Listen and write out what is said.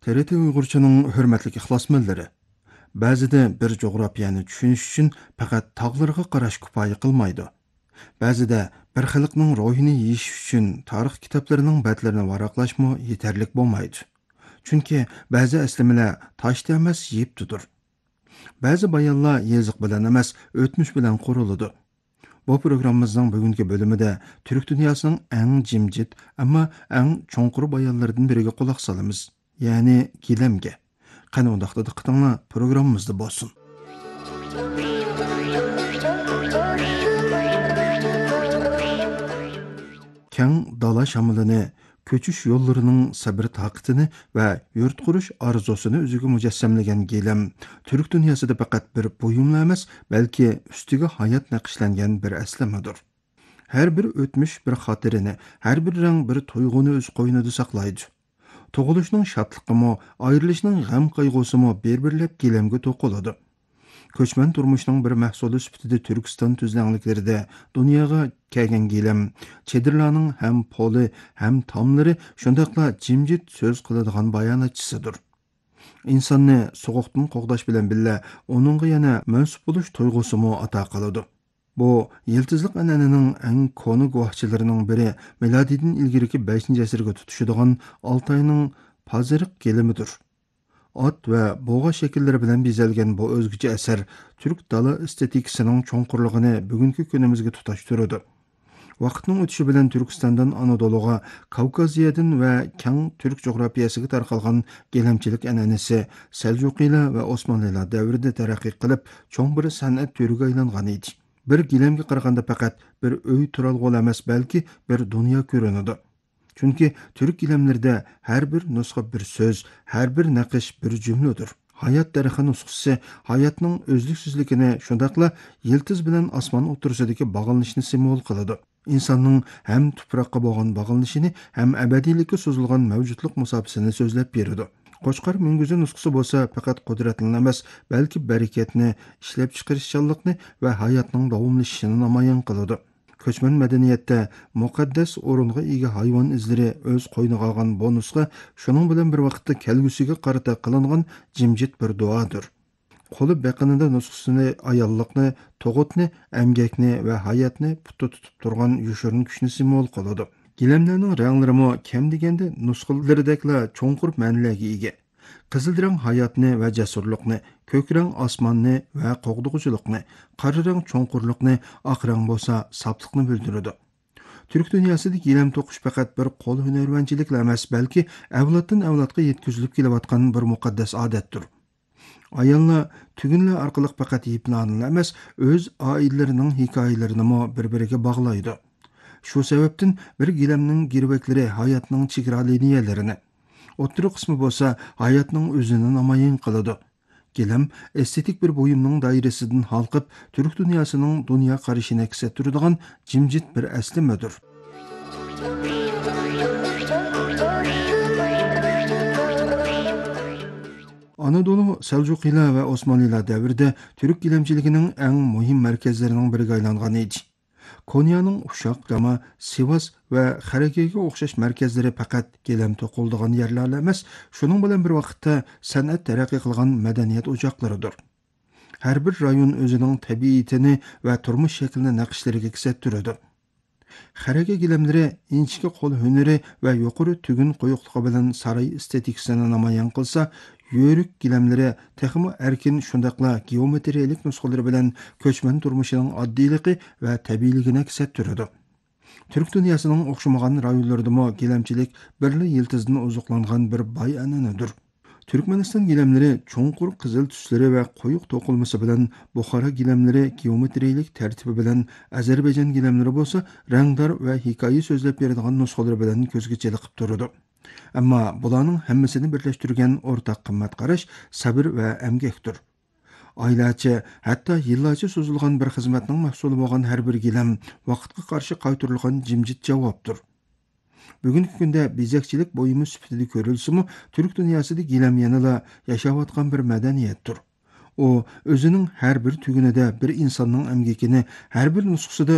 TRT Uyg'urchaning hurmatli ixlosmandlari. Ba'zida bir jo'grafiyani tushunish uchun faqat tog'larga qarash kifoya qilmaydi. Ba'zida bir xalqning ruhini yeyish uchun tarix kitoblarining batlarini varaqlashmo yetarli bo'lmaydi. Chunki ba'zi aslamalar toshda emas yeyibdidir. Ba'zi bayonlar yeziq bilan emas, o'tmish bilan quriladi. Bu programmamizning bugungi bölümüde Türk dünyasının eng jimjit ama eng cho'nqur bayonlaridan biriga quloq solamiz. Ya'ni gilamga. Qani undaqda diqqatinglar programmamizda bo'lsin. Keng dala shamilini, ko'chish yo'llarining sabr taqatini va yurt qurish orzusini o'ziga mujassamlagan gilam Türk dunyosida faqat bir buyumla emas, balki ustiga hayot naqshlangan bir aslamadir. Her bir o'tmish bir xotirini, her bir rang bir tuyg'uni o'z qo'ynida saqlaydi. Tug'ilishning shodligimi, ayrilishning g'am qayg'usimi bir-birlab gilamga to'qiladi. Ko'chman turmushning bir mahsuli sifatida Turkiston tuzlangliklarida dunyoga kelgan gilam, chedirlarning ham poli, ham tomlari shundaqla jimjit so'z qiladigan bayonotchisidir. İnsonni so'g'uqdan qo'g'dash bilan billa uningga yana mansub bo'lish tuyg'usimi ato qiladi. Bu yiltizlik an'ananing eng koni guvohchilarining biri milodidan ilgiriki 5-asrga tutishadigan Altayning Paziriq gilimidir. At va bo'g'a shakllari bilan bezalgan bu o'zgacha asar Türk dala estetikasining cho'nqurligini bugungi kunimizga tutashtiradi. Vaqtning o'tishi bilan Turkistondan Anadoluga, Kavkaziyadan va keng Türk jo'grafiyasiga tarqalgan gilamchilik an'anasi Seljuqiylar va Osmonlilar davrida taraqqiy qilib, cho'ng bir san'at turiga aylangan edi. Bir gilamga qaraganda faqat bir uy turalg'u emas, balki bir dunyo ko'rinadi. Chunki Türk gilamlarida har bir nusxa bir so'z, har bir naqsh bir jumladir. Hayot tarixi nusxasi hayotning o'zliksizligini, shundaqla yiltiz bilan osmon o'tirisidagi bog'lanishni simvol qiladi. İnsanның hem tuproqqa bo'lgan bog'lanishini, hem abadiylikka so'zilgan mavjudlik musofasini so'zlab beradi. Qo'chqar minguzi nusxasi bo'lsa faqat qudratni emas, balki barakatni, ishlab chiqarishchanlikni va hayotning davomlashishini namoyon qiladi. Ko'chman madaniyatda muqaddas o'ringa ega hayvon izlari o'z qo'yniga olgan bu nusxa shuning bilan bir vaqtda kelgusiga qarata qilingan jimjit bir duodir. Qo'li beqinida nusxasini ayollikni, tug'utni, emgakni va hayotni putta tutib turgan yoshirin kuchni simvol qiladi. Gilamlarning ranglarimi kam deganda nusxalaridagila cho'nqur ma'nolarga ega. Qizil rang hayotni va jasurlikni, ko'k rang osmonni va qo'g'dug'uchilikni, qora rang cho'nqurlikni, oq rang bo'lsa soplikni bildiradi. Türk dünyasida gilam to'qish faqat bir qo'l hunarvanchilik emas, balki avloddan avlodga yetkazilib kelayotgan bir muqaddas odatdir. Ayollar tugunlar orqali faqat yiplarni emas, o'z oilalarining hikoyalarini bir-biriga bog'laydi. Shu sababdan bir gilamning girvaklari hayotning chegara liniyalarini, o'ttir qismi bo'lsa hayotning o'zini namoyon qiladi. Gilam estetik bir buyumning doirasidan halqib, Türk dunyosining dunyo qarashini aks ettiradigan jimjit bir aslamadir. Anadolu Seljuqiylar va Osmonlilar davrida Türk gilamchiligining eng muhim markazlarining biriga aylangan edi. Konyaning Uşaq, Gama, Sivas va Xarakaga o'xshash markazlari faqat gilam to'qildigan yerlar emas, shuning bilan bir vaqtda san'at taraqqiy qilgan madaniyat o'choqlaridir. Har bir rayon o'zining tabiatini va turmush shaklini naqshlariga kisattiradi. Xaraka gilamlari inchki qo'l hunari va yuqori tugun qo'yiqligi bilan saroy estetikasini namoyon qilsa, yörük gilamlari texmo erkin shundaqla geometriyalik nusxalari bilan ko'chman turmushining oddiyligi va tabiiyligini aks ettiradi. Türk dunyosining o'xshamagan rayonlaridami gilamchilik birli yiltizdan ozuqlangan bir boy an'anadir. Türkmeniston gilamlari cho'nqur qizil tuslari va qo'yiq to'qilmasi bilan, Buxoro gilamlari geometriyalik tartibi bilan, Ozarbayjon gilamlari bo'lsa rangdor va hikoya so'zlab beradigan nusxalari bilan ko'zga chaliqib turadi. Ammo bularning hammasini birlashtirgan o'rtaq qimmat qarash sabr va emgakdir. Oylarcha, hatto yillarcha so'zilgan bir xizmatning mahsuli bo'lgan har bir gilam vaqtga qarshi qaytarilgan jimjit javobdir. Bugungi kunda bezakchilik buyumi sifatida ko'rilsa-mu, Türk dunyosida gilam yanada yashayotgan bir madaniyatdir. U o'zining har bir tugunida bir insonning emgakini, har bir nusxasida